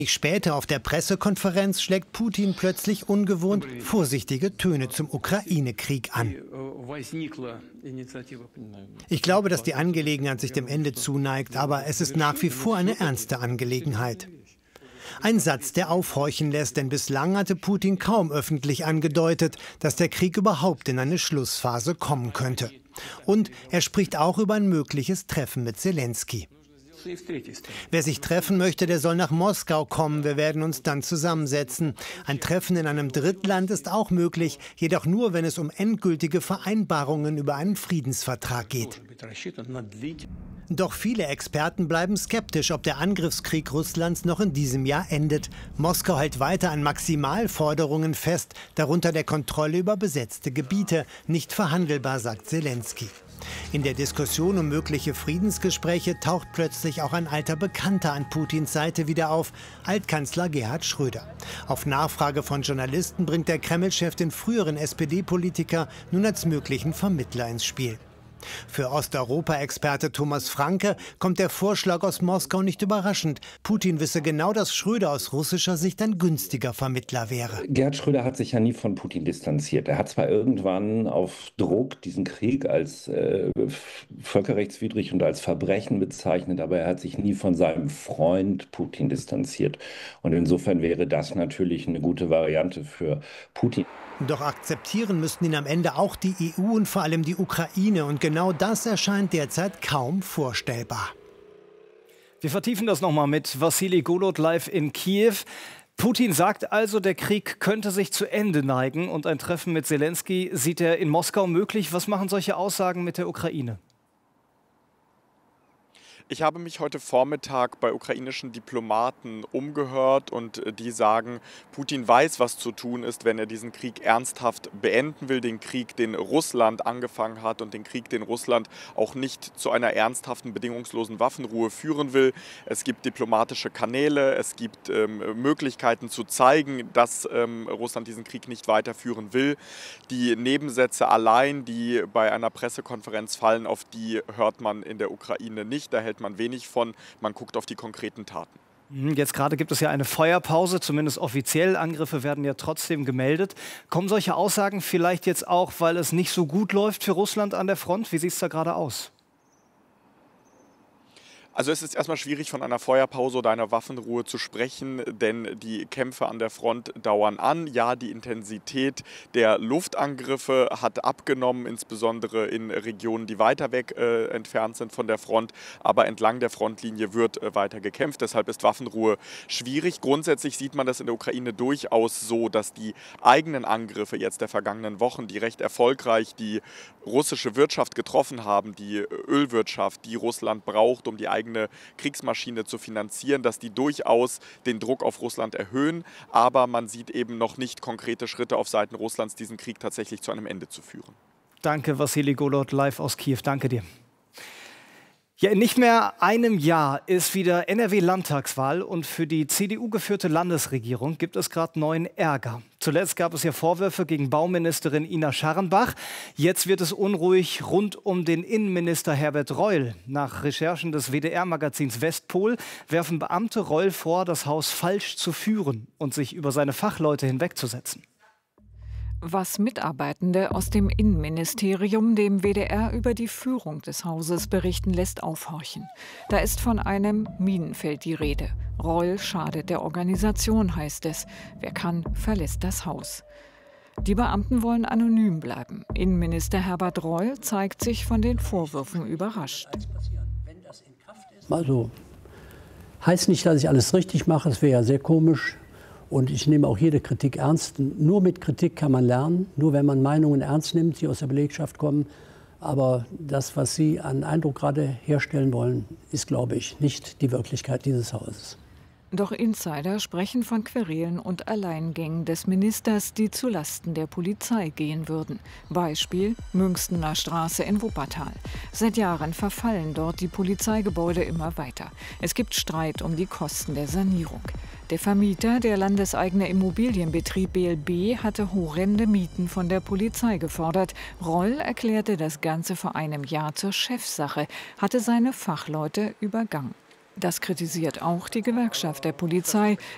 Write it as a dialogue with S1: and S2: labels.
S1: Später auf der Pressekonferenz schlägt Putin plötzlich ungewohnt vorsichtige Töne zum Ukraine-Krieg an. Ich glaube, dass die Angelegenheit sich dem Ende zuneigt, aber es ist nach wie vor eine ernste Angelegenheit. Ein Satz, der aufhorchen lässt, denn bislang hatte Putin kaum öffentlich angedeutet, dass der Krieg überhaupt in eine Schlussphase kommen könnte. Und er spricht auch über ein mögliches Treffen mit Selenskyj. Wer sich treffen möchte, der soll nach Moskau kommen. Wir werden uns dann zusammensetzen. Ein Treffen in einem Drittland ist auch möglich, jedoch nur, wenn es um endgültige Vereinbarungen über einen Friedensvertrag geht. Doch viele Experten bleiben skeptisch, ob der Angriffskrieg Russlands noch in diesem Jahr endet. Moskau hält weiter an Maximalforderungen fest, darunter der Kontrolle über besetzte Gebiete. Nicht verhandelbar, sagt Selenskyj. In der Diskussion um mögliche Friedensgespräche taucht plötzlich auch ein alter Bekannter an Putins Seite wieder auf, Altkanzler Gerhard Schröder. Auf Nachfrage von Journalisten bringt der Kreml-Chef den früheren SPD-Politiker nun als möglichen Vermittler ins Spiel. Für Osteuropa-Experte Thomas Franke kommt der Vorschlag aus Moskau nicht überraschend. Putin wisse genau, dass Schröder aus russischer Sicht ein günstiger Vermittler wäre.
S2: Gerhard Schröder hat sich ja nie von Putin distanziert. Er hat zwar irgendwann auf Druck diesen Krieg als völkerrechtswidrig und als Verbrechen bezeichnet, aber er hat sich nie von seinem Freund Putin distanziert. Und insofern wäre das natürlich eine gute Variante für Putin.
S1: Doch akzeptieren müssten ihn am Ende auch die EU und vor allem die Ukraine. Und genau das erscheint derzeit kaum vorstellbar.
S3: Wir vertiefen das nochmal mit Wassili Golod live in Kiew. Putin sagt also, der Krieg könnte sich zu Ende neigen und ein Treffen mit Selenskyj sieht er in Moskau möglich. Was machen solche Aussagen mit der Ukraine?
S4: Ich habe mich heute Vormittag bei ukrainischen Diplomaten umgehört und die sagen, Putin weiß, was zu tun ist, wenn er diesen Krieg ernsthaft beenden will, den Krieg, den Russland angefangen hat und den Krieg, den Russland auch nicht zu einer ernsthaften, bedingungslosen Waffenruhe führen will. Es gibt diplomatische Kanäle, es gibt Möglichkeiten zu zeigen, dass Russland diesen Krieg nicht weiterführen will. Die Nebensätze allein, die bei einer Pressekonferenz fallen, auf die hört man in der Ukraine nicht. Da hält man wenig von, man guckt auf die konkreten Taten.
S3: Jetzt gerade gibt es ja eine Feuerpause, zumindest offiziell. Angriffe werden ja trotzdem gemeldet. Kommen solche Aussagen vielleicht jetzt auch, weil es nicht so gut läuft für Russland an der Front? Wie sieht es da gerade aus?
S4: Also es ist erstmal schwierig, von einer Feuerpause oder einer Waffenruhe zu sprechen, denn die Kämpfe an der Front dauern an. Ja, die Intensität der Luftangriffe hat abgenommen, insbesondere in Regionen, die weiter weg entfernt sind von der Front. Aber entlang der Frontlinie wird weiter gekämpft. Deshalb ist Waffenruhe schwierig. Grundsätzlich sieht man das in der Ukraine durchaus so, dass die eigenen Angriffe jetzt der vergangenen Wochen, die recht erfolgreich die russische Wirtschaft getroffen haben, die Ölwirtschaft, die Russland braucht, um die eigene Kriegsmaschine zu finanzieren, dass die durchaus den Druck auf Russland erhöhen. Aber man sieht eben noch nicht konkrete Schritte auf Seiten Russlands, diesen Krieg tatsächlich zu einem Ende zu führen.
S3: Danke, Wassili Golod, live aus Kiew. Danke dir. Ja, in nicht mehr einem Jahr ist wieder NRW-Landtagswahl und für die CDU-geführte Landesregierung gibt es gerade neuen Ärger. Zuletzt gab es ja Vorwürfe gegen Bauministerin Ina Scharrenbach. Jetzt wird es unruhig rund um den Innenminister Herbert Reul. Nach Recherchen des WDR-Magazins Westpol werfen Beamte Reul vor, das Haus falsch zu führen und sich über seine Fachleute hinwegzusetzen.
S5: Was Mitarbeitende aus dem Innenministerium dem WDR über die Führung des Hauses berichten, lässt aufhorchen. Da ist von einem Minenfeld die Rede. Reul schadet der Organisation, heißt es. Wer kann, verlässt das Haus. Die Beamten wollen anonym bleiben. Innenminister Herbert Reul zeigt sich von den Vorwürfen überrascht.
S6: Also, heißt nicht, dass ich alles richtig mache, das wäre ja sehr komisch. Und ich nehme auch jede Kritik ernst. Nur mit Kritik kann man lernen, nur wenn man Meinungen ernst nimmt, die aus der Belegschaft kommen. Aber das, was Sie an Eindruck gerade herstellen wollen, ist, glaube ich, nicht die Wirklichkeit dieses Hauses.
S5: Doch Insider sprechen von Querelen und Alleingängen des Ministers, die zulasten der Polizei gehen würden. Beispiel Münchstener Straße in Wuppertal. Seit Jahren verfallen dort die Polizeigebäude immer weiter. Es gibt Streit um die Kosten der Sanierung. Der Vermieter, der landeseigene Immobilienbetrieb BLB, hatte horrende Mieten von der Polizei gefordert. Reul erklärte das Ganze vor einem Jahr zur Chefsache, hatte seine Fachleute übergangen. Das kritisiert auch die Gewerkschaft der Polizei.